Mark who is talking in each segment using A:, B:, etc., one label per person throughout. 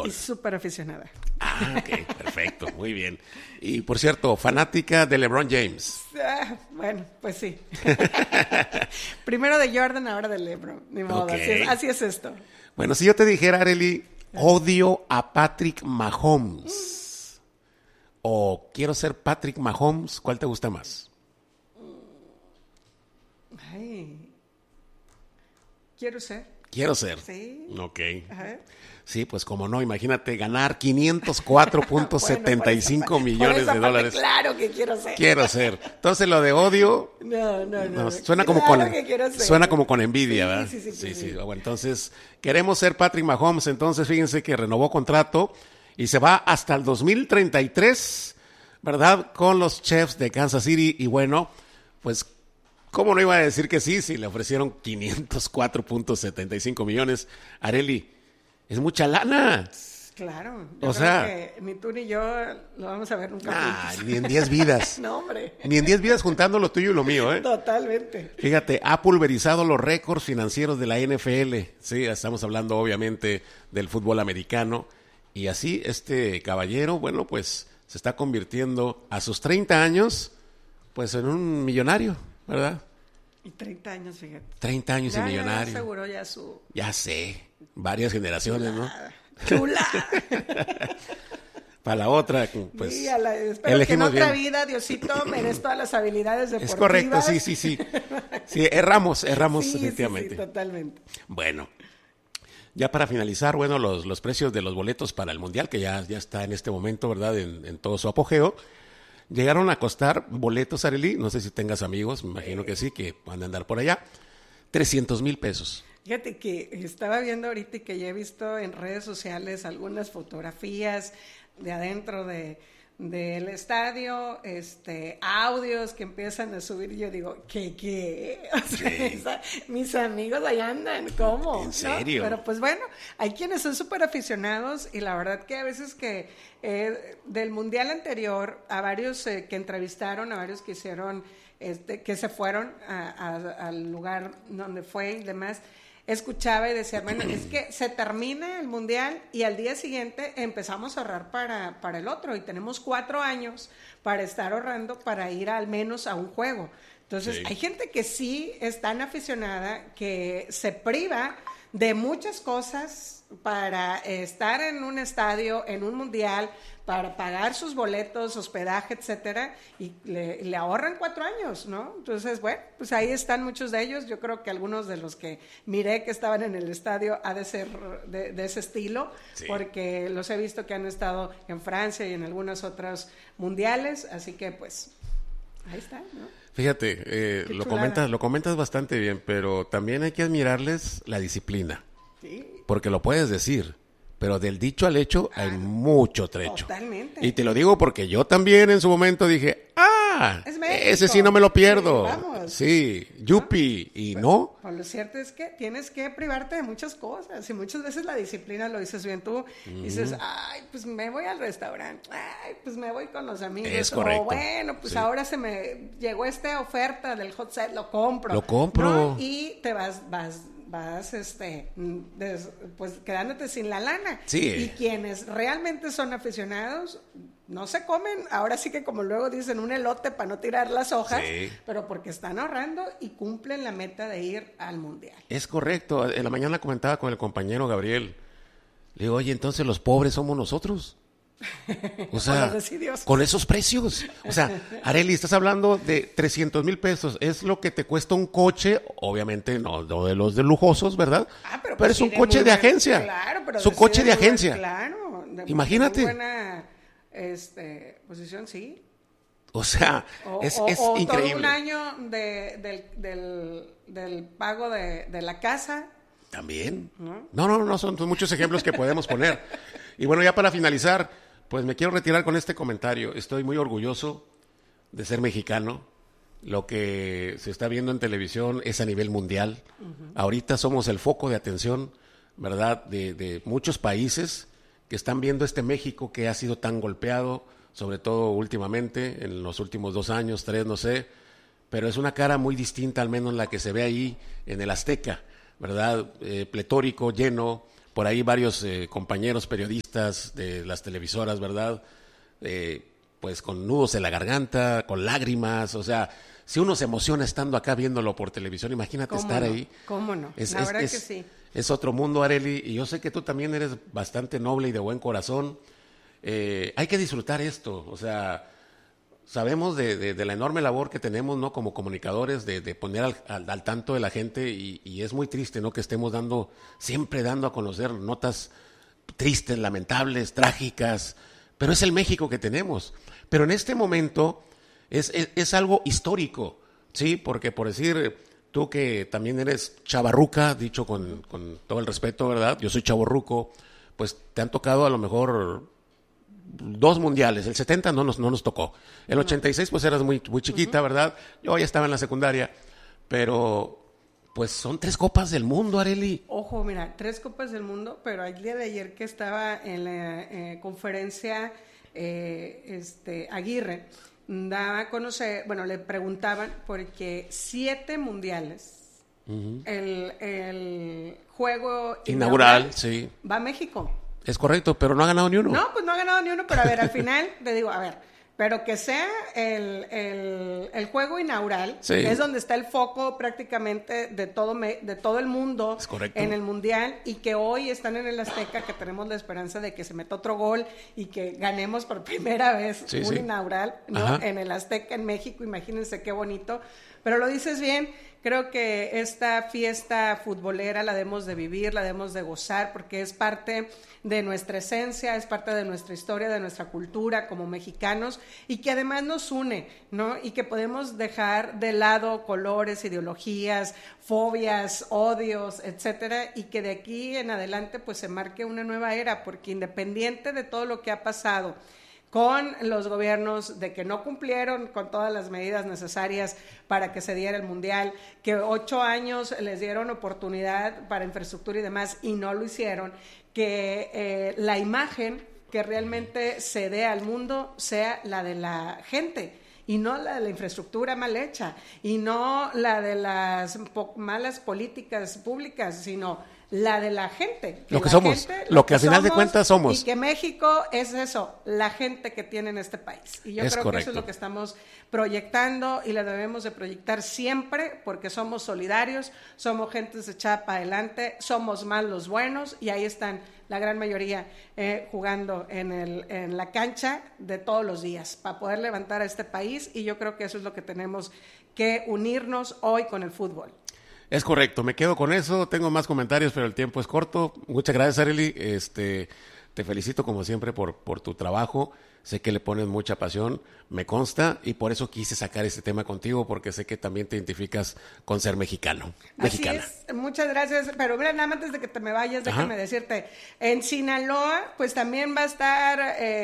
A: fútbol.
B: Y súper aficionada.
A: Ah, ok, perfecto, muy bien. Y por cierto, fanática de LeBron James.
B: Bueno, pues sí. Primero de Jordan, ahora de LeBron. Ni modo,
A: Okay.
B: así es esto.
A: Bueno, si yo te dijera, Arely, odio a Patrick Mahomes o quiero ser Patrick Mahomes, ¿cuál te gusta más?
B: Ay, quiero ser.
A: Quiero ser.
B: Sí.
A: Ok.
B: Ajá.
A: Sí, pues como no, imagínate ganar 504.75 millones de dólares.
B: Claro que quiero ser.
A: Quiero ser. Entonces lo de odio
B: No.
A: suena como
B: Claro
A: con
B: que quiero ser.
A: suena como con envidia,
B: Sí,
A: ¿verdad?
B: sí.
A: Bueno, entonces queremos ser Patrick Mahomes, entonces fíjense que renovó contrato y se va hasta el 2033, ¿verdad? Con los Chiefs de Kansas City y bueno, pues ¿cómo no iba a decir que sí si le ofrecieron 504.75 millones? Arely, es mucha lana.
B: Claro.
A: O sea,
B: que ni tú ni yo lo vamos a ver nunca juntos.
A: Ni en 10 vidas.
B: No, hombre.
A: Ni en 10 vidas juntando lo tuyo y lo mío, ¿eh?
B: Totalmente.
A: Fíjate, ha pulverizado los récords financieros de la NFL. Sí, estamos hablando obviamente del fútbol americano. Y así este caballero, bueno, pues se está convirtiendo a sus 30 años, pues en un millonario, ¿verdad?
B: Y 30 años, fíjate.
A: 30 años y millonario.
B: Ya aseguró ya su...
A: Ya sé, varias generaciones, ¿no?
B: ¡Chula!
A: Para la otra, pues
B: Sí, espero que en otra vida, Diosito, me des todas las habilidades deportivas.
A: Es correcto, sí. Sí, erramos
B: Sí,
A: definitivamente.
B: Sí, totalmente.
A: Bueno, ya para finalizar, bueno, los precios de los boletos para el Mundial, que ya está en este momento, ¿verdad? En todo su apogeo. Llegaron a costar boletos, Arely, no sé si tengas amigos, me imagino que sí, que van a andar por allá, 300,000 pesos.
B: Fíjate que estaba viendo ahorita y que ya he visto en redes sociales algunas fotografías de adentro del estadio, audios que empiezan a subir y yo digo, ¿qué? O sea, mis amigos allá andan, ¿cómo?
A: ¿En serio?
B: ¿No? Pero pues bueno, hay quienes son súper aficionados y la verdad que a veces que del mundial anterior, a varios que entrevistaron, a varios que hicieron, que se fueron al lugar donde fue y demás, escuchaba y decía, bueno, es que se termina el mundial y al día siguiente empezamos a ahorrar para el otro y tenemos 4 años para estar ahorrando para ir al menos a un juego. Entonces, hay gente que sí es tan aficionada que se priva de muchas cosas para estar en un estadio, en un mundial, para pagar sus boletos, hospedaje, etcétera, y le ahorran 4 años, ¿no? Entonces, bueno, pues ahí están muchos de ellos. Yo creo que algunos de los que miré que estaban en el estadio ha de ser de ese estilo, porque los he visto que han estado en Francia y en algunos otros mundiales, así que pues ahí está, ¿no?
A: Fíjate, lo comentas bastante bien, pero también hay que admirarles la disciplina. Sí. Porque lo puedes decir, pero del dicho al hecho hay mucho trecho.
B: Totalmente.
A: Y te lo digo porque yo también en su momento dije, ese sí no me lo pierdo.
B: Sí, vamos.
A: Sí, yupi, y no.
B: Pues lo cierto es que tienes que privarte de muchas cosas y muchas veces la disciplina, lo dices bien tú, dices, pues me voy al restaurante, pues me voy con los amigos.
A: Es correcto.
B: O bueno, pues ahora se me llegó esta oferta del hot set, lo compro. ¿No? Y te vas pues quedándote sin la lana.
A: Sí.
B: Y quienes realmente son aficionados no se comen, ahora sí que como luego dicen, un elote para no tirar las hojas, pero porque están ahorrando y cumplen la meta de ir al mundial.
A: Es correcto. En la mañana comentaba con el compañero Gabriel, le digo, oye, entonces los pobres somos nosotros. O sea, con esos precios. O sea, Arely, estás hablando de 300,000 pesos. Es lo que te cuesta un coche, obviamente no de los de lujosos, ¿verdad? Pero es un coche de agencia.
B: Claro, pero
A: es un coche de agencia.
B: Claro.
A: Imagínate.
B: De buena posición, sí.
A: O sea, es increíble.
B: Todo un año del pago de la casa.
A: También. No, son muchos ejemplos que podemos poner. Y bueno, ya para finalizar, pues me quiero retirar con este comentario. Estoy muy orgulloso de ser mexicano. Lo que se está viendo en televisión es a nivel mundial. Ahorita somos el foco de atención, ¿verdad?, de muchos países que están viendo este México que ha sido tan golpeado, sobre todo últimamente, en los últimos 2 años, 3, no sé. Pero es una cara muy distinta, al menos la que se ve ahí en el Azteca, ¿verdad? Pletórico, lleno, por ahí varios compañeros periodistas de las televisoras, ¿verdad? Pues con nudos en la garganta, con lágrimas, o sea, si uno se emociona estando acá viéndolo por televisión, imagínate estar ahí.
B: ¿Cómo no? La verdad que sí.
A: Es otro mundo, Arely, y yo sé que tú también eres bastante noble y de buen corazón. Hay que disfrutar esto, o sea, sabemos de la enorme labor que tenemos, ¿no? Como comunicadores, de poner al tanto de la gente, y es muy triste, ¿no? Que estemos siempre dando a conocer notas tristes, lamentables, trágicas, pero es el México que tenemos. Pero en este momento es algo histórico, ¿sí? Porque por decir, tú que también eres chavarruca, dicho con todo el respeto, ¿verdad? Yo soy chavorruco, pues te han tocado a lo mejor 2 mundiales. El 70 no nos tocó. El 86 pues eras muy, muy chiquita, ¿verdad? Yo ya estaba en la secundaria, pero pues son 3 copas del mundo, Arely.
B: Ojo, mira, 3 copas del mundo, pero el día de ayer que estaba en la conferencia Aguirre, daba a conocer, bueno, le preguntaban porque 7 mundiales, el juego
A: inaugural, sí,
B: va a México.
A: Es correcto, pero no ha ganado ni uno.
B: No, pues no ha ganado ni uno, pero a ver, al final te digo, a ver, pero que sea el juego inaugural, sí, es donde está el foco prácticamente de todo el mundo en el Mundial, y que hoy están en el Azteca, que tenemos la esperanza de que se meta otro gol y que ganemos por primera vez inaugural, ¿no? En el Azteca en México, imagínense qué bonito. Pero lo dices bien, creo que esta fiesta futbolera la debemos de vivir, la debemos de gozar, porque es parte de nuestra esencia, es parte de nuestra historia, de nuestra cultura como mexicanos, y que además nos une, ¿no? Y que podemos dejar de lado colores, ideologías, fobias, odios, etcétera, y que de aquí en adelante pues se marque una nueva era, porque independiente de todo lo que ha pasado con los gobiernos, de que no cumplieron con todas las medidas necesarias para que se diera el Mundial, que 8 años les dieron oportunidad para infraestructura y demás y no lo hicieron, que la imagen que realmente se dé al mundo sea la de la gente y no la de la infraestructura mal hecha y no la de las malas políticas públicas, sino la de la gente.
A: Lo que somos, lo que al final de cuentas somos.
B: Y que México es eso, la gente que tiene en este país. Y yo creo que eso es lo que estamos proyectando y la debemos de proyectar siempre, porque somos solidarios, somos gente echada para adelante, somos más los buenos, y ahí están la gran mayoría jugando en la cancha de todos los días para poder levantar a este país, y yo creo que eso es lo que tenemos que unirnos hoy con el fútbol.
A: Es correcto, me quedo con eso, tengo más comentarios, pero el tiempo es corto. Muchas gracias, Arely, te felicito como siempre por tu trabajo, sé que le pones mucha pasión, me consta, y por eso quise sacar este tema contigo, porque sé que también te identificas con ser mexicana.
B: Así es, muchas gracias, pero mira, nada más antes de que te me vayas, déjame decirte, en Sinaloa, pues también va a estar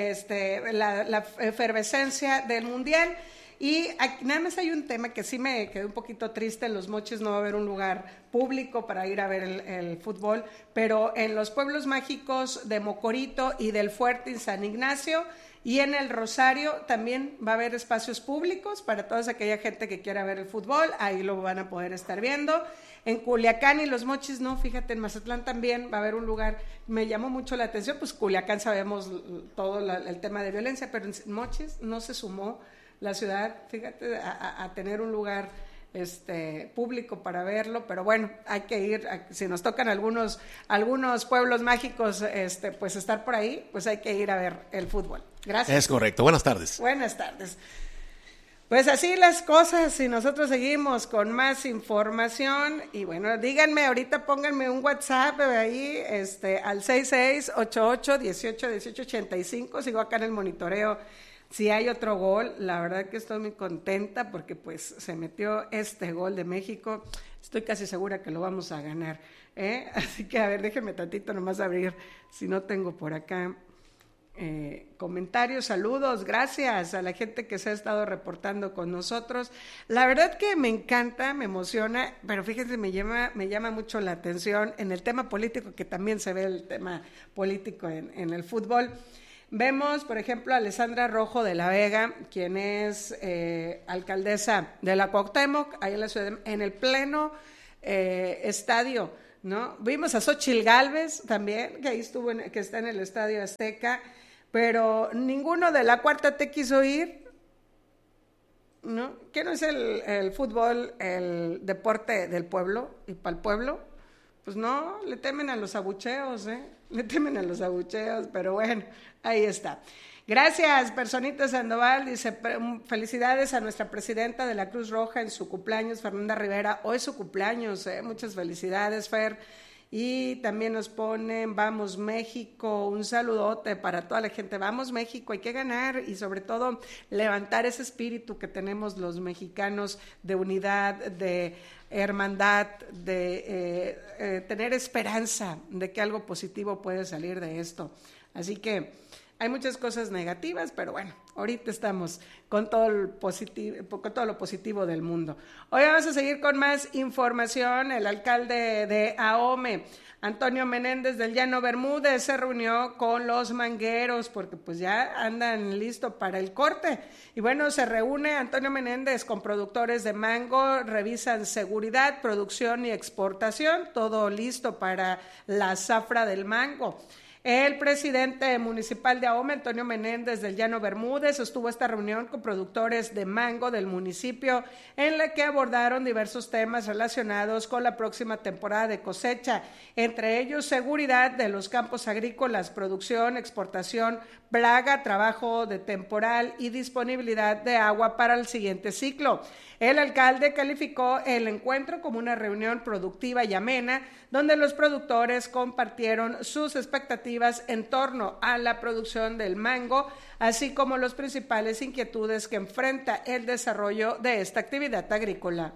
B: la efervescencia del Mundial. Y aquí, nada más hay un tema que sí me quedé un poquito triste. En Los Mochis no va a haber un lugar público para ir a ver el fútbol, pero en los pueblos mágicos de Mocorito y del Fuerte y San Ignacio y en el Rosario también va a haber espacios públicos para toda aquella gente que quiera ver el fútbol, ahí lo van a poder estar viendo. En Culiacán y Los Mochis no, fíjate, en Mazatlán también va a haber un lugar, me llamó mucho la atención, pues Culiacán sabemos todo el tema de violencia, pero en Mochis no se sumó la ciudad, fíjate, a tener un lugar público para verlo, pero bueno, hay que ir, si nos tocan algunos pueblos mágicos, pues estar por ahí, pues hay que ir a ver el fútbol. Gracias.
A: Es correcto, buenas tardes.
B: Buenas tardes. Pues así las cosas, y nosotros seguimos con más información, y bueno, díganme, ahorita pónganme un WhatsApp ahí, al 6688181885, sigo acá en el monitoreo. Si hay otro gol, la verdad que estoy muy contenta porque pues se metió este gol de México, estoy casi segura que lo vamos a ganar, Así que a ver, déjenme tantito nomás abrir, si no tengo por acá comentarios, saludos, gracias a la gente que se ha estado reportando con nosotros. La verdad que me encanta, me emociona, pero fíjense, me llama mucho la atención en el tema político, que también se ve el tema político en el fútbol. Vemos, por ejemplo, a Alessandra Rojo de la Vega, quien es alcaldesa de la Cuauhtémoc, ahí en la ciudad, en el pleno estadio ¿no? Vimos a Xóchitl Gálvez también, que ahí estuvo, que está en el Estadio Azteca, pero ninguno de la Cuarta T quiso ir, ¿no? ¿Qué no es el fútbol el deporte del pueblo y para el pueblo? Pues no, le temen a los abucheos, le temen a los abucheos, pero bueno, ahí está. Gracias, Personita Sandoval, dice, felicidades a nuestra presidenta de la Cruz Roja en su cumpleaños, Fernanda Rivera, hoy es su cumpleaños, muchas felicidades, Fer. Y también nos ponen, vamos México, un saludote para toda la gente, vamos México, hay que ganar y sobre todo levantar ese espíritu que tenemos los mexicanos de unidad, de hermandad, de tener esperanza de que algo positivo puede salir de esto. Así que hay muchas cosas negativas, pero bueno, ahorita estamos con todo lo positivo del mundo. Hoy vamos a seguir con más información. El alcalde de Ahome, Antonio Menéndez del Llano Bermúdez, se reunió con los mangueros porque pues ya andan listos para el corte. Y bueno, se reúne Antonio Menéndez con productores de mango, revisan seguridad, producción y exportación, todo listo para la zafra del mango. El presidente municipal de Ahome, Antonio Menéndez del Llano Bermúdez, sostuvo esta reunión con productores de mango del municipio en la que abordaron diversos temas relacionados con la próxima temporada de cosecha, entre ellos seguridad de los campos agrícolas, producción, exportación, plaga, trabajo de temporal y disponibilidad de agua para el siguiente ciclo. El alcalde calificó el encuentro como una reunión productiva y amena, donde los productores compartieron sus expectativas en torno a la producción del mango, así como las principales inquietudes que enfrenta el desarrollo de esta actividad agrícola.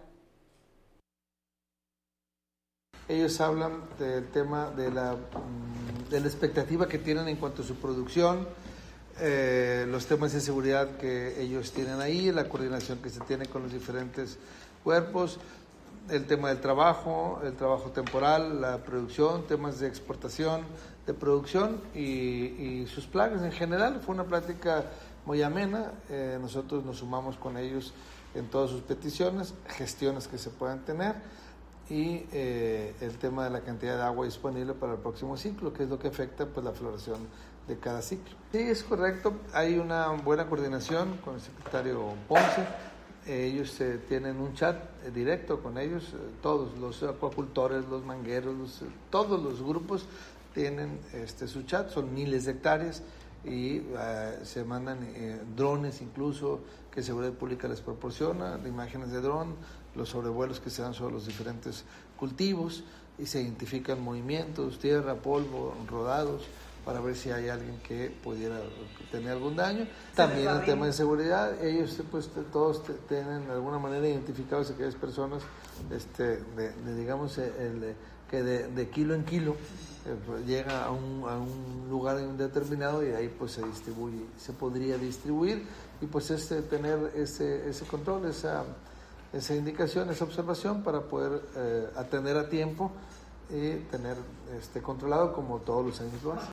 C: Ellos hablan del tema de la expectativa que tienen en cuanto a su producción, los temas de seguridad que ellos tienen ahí, la coordinación que se tiene con los diferentes cuerpos, el tema del trabajo, el trabajo temporal, la producción, temas de exportación, de producción y sus planes en general. Fue una plática muy amena, nosotros nos sumamos con ellos en todas sus peticiones, gestiones que se puedan tener y el tema de la cantidad de agua disponible para el próximo ciclo, que es lo que afecta pues la floración de cada ciclo. Sí, es correcto, hay una buena coordinación con el secretario Ponce, ellos tienen un chat directo con ellos, todos los acuacultores, los mangueros, todos los grupos tienen su chat, son miles de hectáreas y se mandan drones incluso que Seguridad Pública les proporciona, imágenes de dron, los sobrevuelos que se dan sobre los diferentes cultivos y se identifican movimientos, tierra, polvo, rodados, para ver si hay alguien que pudiera tener algún daño. También el tema de seguridad, ellos pues todos tienen de alguna manera identificados a aquellas personas, digamos, que de kilo en kilo pues llega a un lugar determinado y ahí pues se distribuye, se podría distribuir y pues tener ese control, esa indicación, esa observación para poder atender a tiempo y tener controlado como todos los años lo hacen.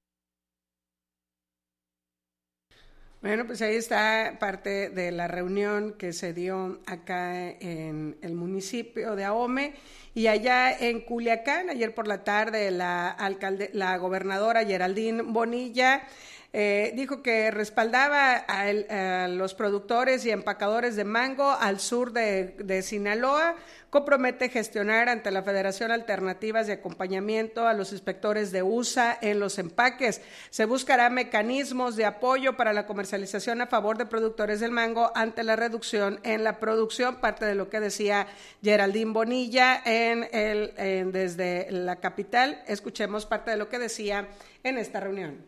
B: Bueno, pues ahí está parte de la reunión que se dio acá en el municipio de Ahome y allá en Culiacán. Ayer por la tarde la gobernadora Geraldine Bonilla dijo que respaldaba a los productores y empacadores de mango al sur de Sinaloa, compromete gestionar ante la Federación alternativas de acompañamiento a los inspectores de USA en los empaques. Se buscará mecanismos de apoyo para la comercialización a favor de productores del mango ante la reducción en la producción, parte de lo que decía Geraldine Bonilla desde la capital. Escuchemos parte de lo que decía en esta reunión.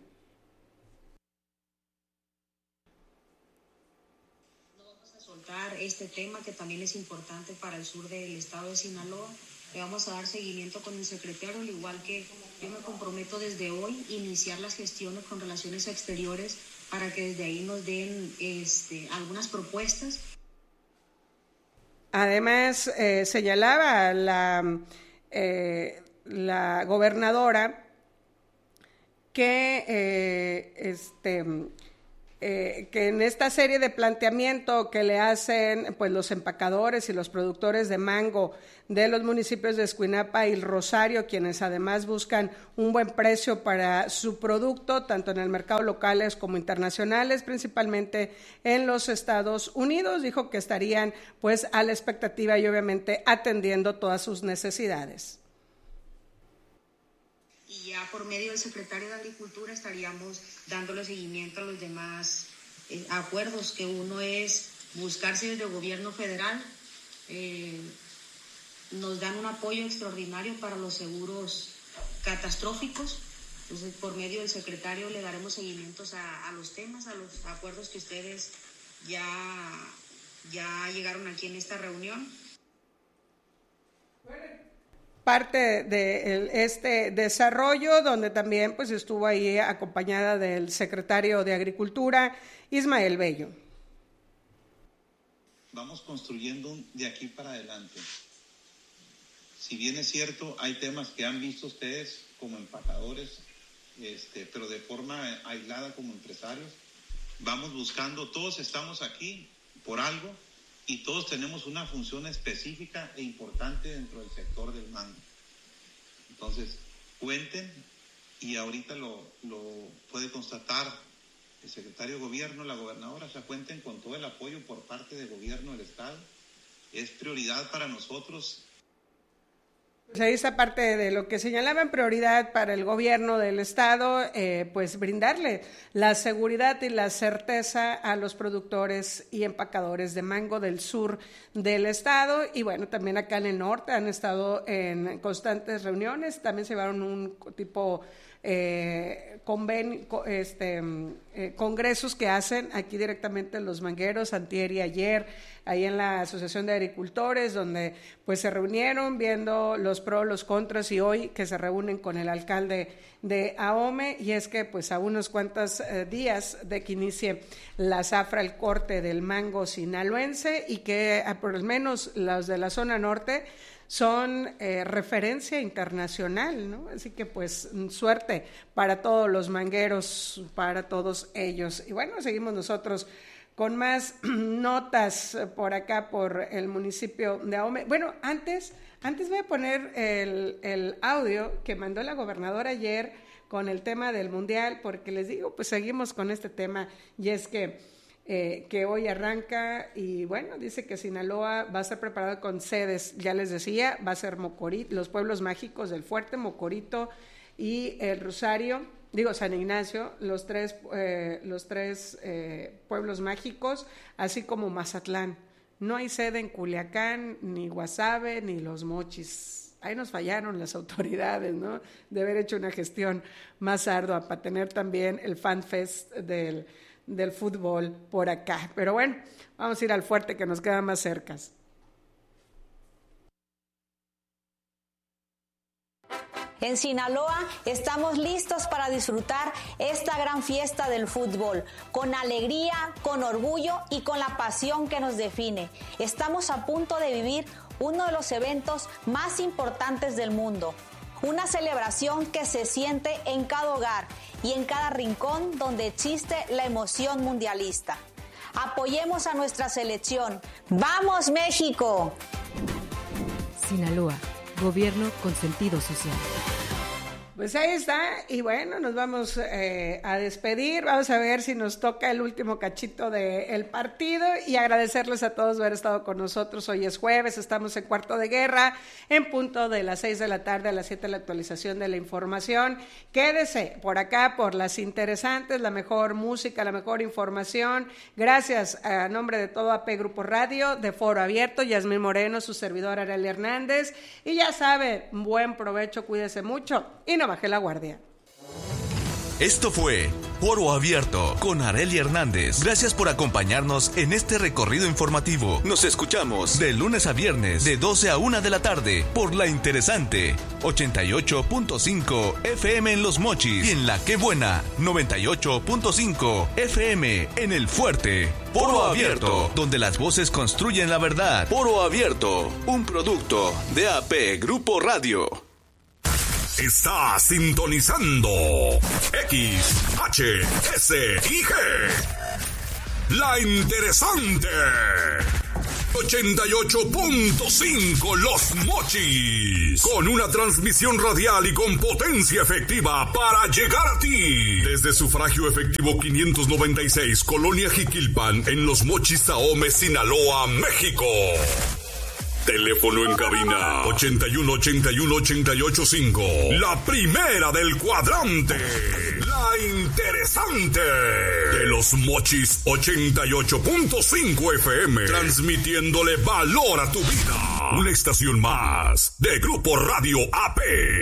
D: Este tema que también es importante para el sur del estado de Sinaloa. Le vamos a dar seguimiento con el secretario, al igual que yo me comprometo desde hoy iniciar las gestiones con Relaciones Exteriores para que desde ahí nos den algunas propuestas.
B: Además, señalaba la gobernadora que que en esta serie de planteamiento que le hacen pues los empacadores y los productores de mango de los municipios de Escuinapa y Rosario, quienes además buscan un buen precio para su producto, tanto en el mercado locales como internacionales, principalmente en los Estados Unidos, dijo que estarían pues a la expectativa y obviamente atendiendo todas sus necesidades.
D: Y ya por medio del secretario de Agricultura estaríamos dándole seguimiento a los demás acuerdos, que uno es buscarse desde el gobierno federal. Nos dan un apoyo extraordinario para los seguros catastróficos. Entonces, por medio del secretario le daremos seguimientos a los temas, a los acuerdos que ustedes ya llegaron aquí en esta reunión.
B: Parte de este desarrollo, donde también pues estuvo ahí acompañada del secretario de Agricultura, Ismael Bello.
E: Vamos construyendo de aquí para adelante. Si bien es cierto, hay temas que han visto ustedes como empacadores, pero de forma aislada como empresarios, vamos buscando, todos estamos aquí por algo y todos tenemos una función específica e importante dentro del sector del mango. Entonces, cuenten, y ahorita lo puede constatar el secretario de Gobierno, la gobernadora, o sea, cuenten con todo el apoyo por parte del gobierno del Estado. Es prioridad para nosotros.
B: Pues ahí está parte de lo que señalaban prioridad para el gobierno del Estado, pues brindarle la seguridad y la certeza a los productores y empacadores de mango del sur del Estado. Y bueno, también acá en el norte han estado en constantes reuniones, también se llevaron un tipo congresos que hacen aquí directamente los mangueros, antier y ayer, ahí en la Asociación de Agricultores, donde pues se reunieron viendo los pros, los contras, y hoy que se reúnen con el alcalde de Ahome, y es que pues a unos cuantos días de que inicie la zafra, el corte del mango sinaloense, y que por lo menos los de la zona norte son referencia internacional, ¿no? Así que pues suerte para todos los mangueros, para todos ellos. Y bueno, seguimos nosotros con más notas por acá, por el municipio de Ahome. Bueno, antes voy a poner el audio que mandó la gobernadora ayer con el tema del Mundial, porque les digo, pues seguimos con este tema, y es que hoy arranca, y bueno, dice que Sinaloa va a estar preparado con sedes, ya les decía, va a ser Mocorito, los pueblos mágicos del Fuerte, Mocorito y el Rosario, San Ignacio, los tres pueblos mágicos, así como Mazatlán. No hay sede en Culiacán, ni Guasave, ni Los Mochis. Ahí nos fallaron las autoridades, ¿no? De haber hecho una gestión más ardua para tener también el Fan Fest del fútbol por acá. Pero bueno, vamos a ir al Fuerte, que nos queda más cerca.
F: En Sinaloa estamos listos para disfrutar esta gran fiesta del fútbol, con alegría, con orgullo y con la pasión que nos define. Estamos a punto de vivir uno de los eventos más importantes del mundo. Una celebración que se siente en cada hogar y en cada rincón donde existe la emoción mundialista. Apoyemos a nuestra selección. ¡Vamos, México!
G: Sinaloa, gobierno con sentido social.
B: Pues ahí está, y bueno, nos vamos a despedir. Vamos a ver si nos toca el último cachito del partido, y agradecerles a todos por haber estado con nosotros. Hoy es jueves, estamos en Cuarto de Guerra, en punto de las 6 de la tarde a las 7 la actualización de la información. Quédese por acá, por las interesantes, la mejor música, la mejor información. Gracias a nombre de todo AP Grupo Radio, de Foro Abierto, Yasmín Moreno, su servidora Arely Hernández, y ya sabe, buen provecho, cuídese mucho y no baje la guardia.
H: Esto fue Foro Abierto con Arely Hernández. Gracias por acompañarnos en este recorrido informativo. Nos escuchamos de lunes a viernes de 12 a 1 de la tarde por La Interesante 88.5 FM en Los Mochis y en La Qué Buena 98.5 FM en El Fuerte. Foro Abierto, donde las voces construyen la verdad. Foro Abierto, un producto de AP Grupo Radio.
I: Está sintonizando XHSIG. La Interesante. 88.5 Los Mochis, con una transmisión radial y con potencia efectiva para llegar a ti. Desde Sufragio Efectivo 596, Colonia Jiquilpan, en Los Mochis, Ahome, Sinaloa, México. Teléfono en cabina 81-81-885. La primera del cuadrante. La Interesante. De Los Mochis 88.5 FM. Transmitiéndole valor a tu vida. Una estación más de Grupo Radio AP.